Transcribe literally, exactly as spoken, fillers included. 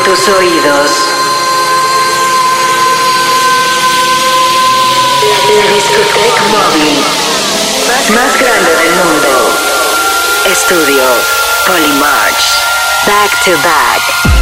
tus oídos. La discoteca móvil más grande del mundo. Estudio Polymarch. Back to back.